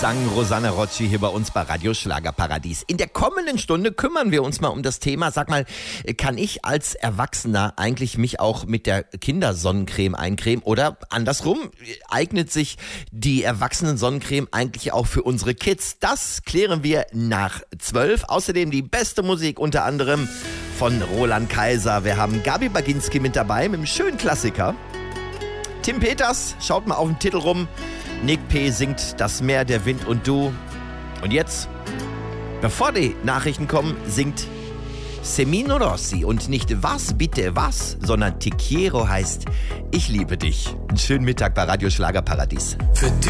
sang Rosanna Rocci hier bei uns bei Radio Schlagerparadies. In der kommenden Stunde kümmern wir uns mal um das Thema. Sag mal, kann ich als Erwachsener eigentlich mich auch mit der Kindersonnencreme eincremen? Oder andersrum, eignet sich die Erwachsenen-Sonnencreme eigentlich auch für unsere Kids? Das klären wir nach 12. Außerdem die beste Musik unter anderem von Roland Kaiser. Wir haben Gabi Baginski mit dabei mit einem schönen Klassiker. Tim Peters, schaut mal auf den Titel rum. Nick P. singt Das Meer, der Wind und du. Und jetzt, bevor die Nachrichten kommen, singt Semino Rossi. Und nicht was, bitte was, sondern Te quiero heißt Ich liebe dich. Einen schönen Mittag bei Radio Schlagerparadies. Für dich